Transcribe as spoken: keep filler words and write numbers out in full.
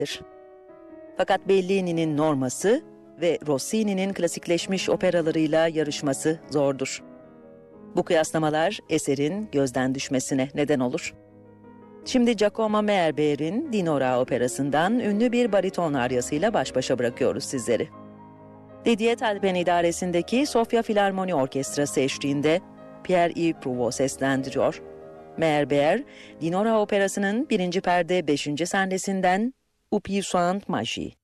Fakat Bellini'nin Norma'sı ve Rossini'nin klasikleşmiş operalarıyla yarışması zordur. Bu kıyaslamalar eserin gözden düşmesine neden olur. Şimdi Giacomo Meyerbeer'in Dinora operasından ünlü bir bariton aryasıyla baş başa bırakıyoruz sizleri. Didier Talpen idaresindeki Sofia Filarmoni Orkestrası eşliğinde Pierre-Yves Provost seslendiriyor. Meyerbeer, Dinora operasının birinci perde beşinci sahnesinden "Au puissant magie".